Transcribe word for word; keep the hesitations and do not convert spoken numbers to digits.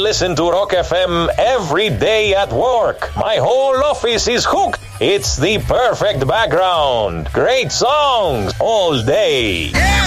listen to Rock F M every day at work. My whole office is hooked. It's the perfect background. Great songs all day. Yeah,